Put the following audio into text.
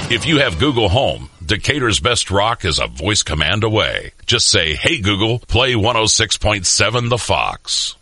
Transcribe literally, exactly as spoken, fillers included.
If you have Google Home, Decatur's best rock is a voice command away. Just say, "Hey Google, play one oh six point seven The Fox."